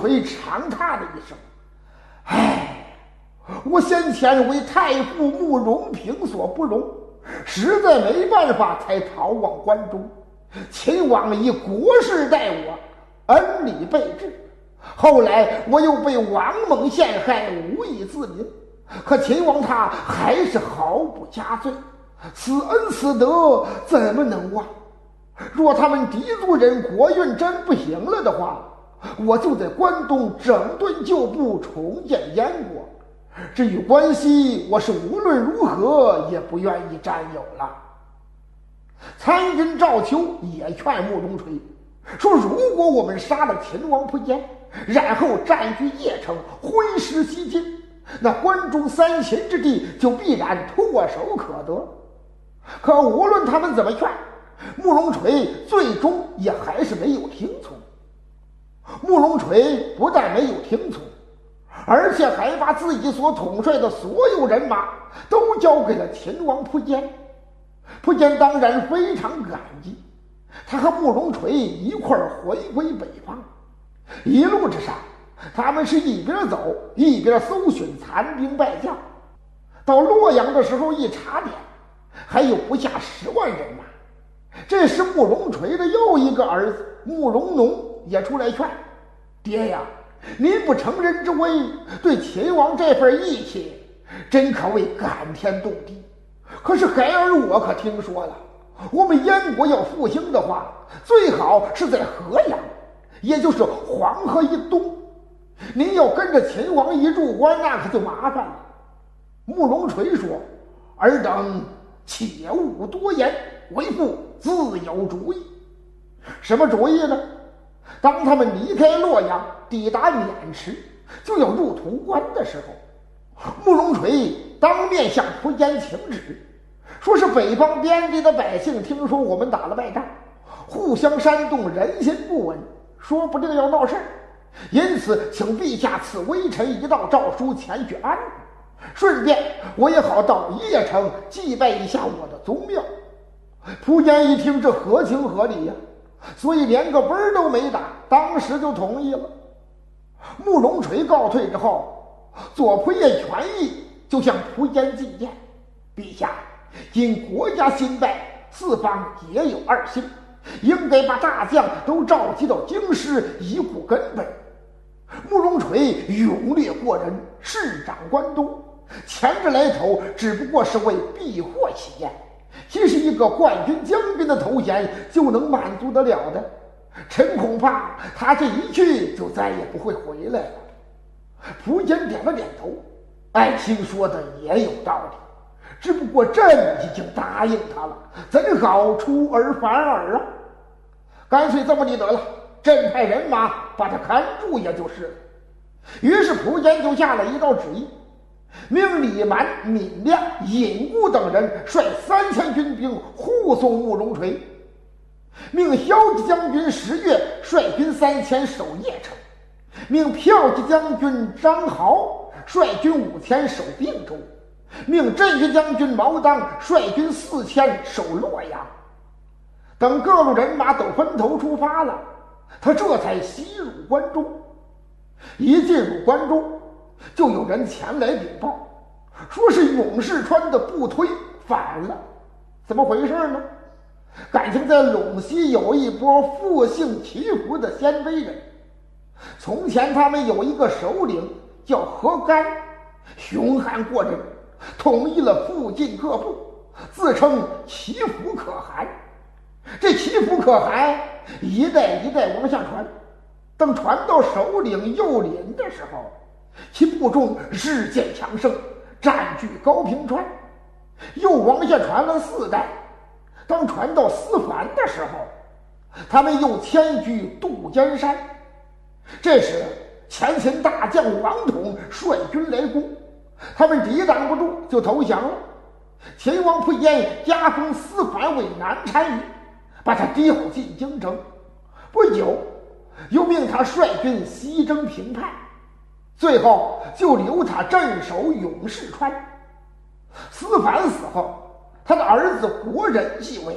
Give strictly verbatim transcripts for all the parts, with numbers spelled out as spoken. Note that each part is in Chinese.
垂长叹了一声：“唉，我先前为太傅慕容平所不容，实在没办法才逃往关中。秦王以国事待我，恩礼备至。后来我又被王猛陷害，无以自明。可秦王他还是毫不加罪，此恩此德怎么能忘？若他们狄族人国运真不行了的话，我就在关东整顿旧部，重建燕国。至于关西，我是无论如何也不愿意占有了。”参军赵丘也劝慕容垂说：“如果我们杀了秦王苻坚，然后占据邺城，挥师西进，那关中三秦之地就必然唾手可得。”可无论他们怎么劝，慕容垂最终也还是没有听从。慕容垂不但没有听从，而且还把自己所统帅的所有人马都交给了秦王苻坚。苻坚当然非常感激，他和慕容垂一块儿回归北方。一路之上，他们是一边走一边搜寻残兵败将。到洛阳的时候一查点，还有不下十万人马。这时慕容垂的又一个儿子慕容农也出来劝：“爹呀，您不成人之危，对秦王这份义气真可谓感天动地。可是孩儿我可听说了，我们燕国要复兴的话，最好是在河阳，也就是黄河以东。您要跟着秦王一入关，那可就麻烦了。”慕容垂说：“尔等且勿多言，为父自有主意。”什么主意呢？当他们离开洛阳，抵达渑池，就要入潼关的时候，慕容垂当面向苻坚请旨，说是北方边地的百姓听说我们打了败仗，互相煽动，人心不稳，说不定要闹事儿，因此请陛下赐微臣一道诏书前去安抚，顺便我也好到邺城祭拜一下我的宗庙。苻坚一听，这合情合理呀、啊，所以连个奔儿都没打，当时就同意了。慕容垂告退之后，左仆射权益就向苻坚进谏：“陛下，因国家兴败，四方也有二心，应该把大将都召集到京师，以固根本。”慕容垂勇略过人，势掌关东，前着来头只不过是为避祸起见，其实一个冠军将军的头衔就能满足得了的。臣恐怕他这一去就再也不会回来了。苻坚点了点头，爱卿说的也有道理，只不过朕已经答应他了，怎好出尔反尔啊？干脆这么地得了，朕派人马把他看住也就是了。于是苻坚就下了一道旨意，命李蛮、闵亮、尹固等人率三千军兵护送慕容垂，命骁骑将军石越率军三千守邺城，命骠骑将军张豪率军五千守并州，命镇军将军毛当率军四千守洛阳。等各路人马都分头出发了，他这才西入关中。一进入关中，就有人前来禀报，说是永世川的部推反了。怎么回事呢？感情在陇西有一波复姓祈福的鲜卑人，从前他们有一个首领叫何干，凶悍过人，统一了附近各部，自称祈福可汗。这祈福可汗一代一代往下传，等传到首领右林的时候，其部众日渐强盛，占据高平川。又往下传了四代，当传到思凡的时候，他们又迁居杜鹃山。这时前秦大将王统率军来攻，他们抵挡不住就投降了。秦王苻坚加封思凡为南单于，把他调进京城。不久又命他率军西征平叛，最后就留他镇守永世川。思凡死后，他的儿子国人继位。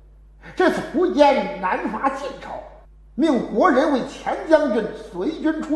这次苻坚南伐晋朝，命国人为前将军随军出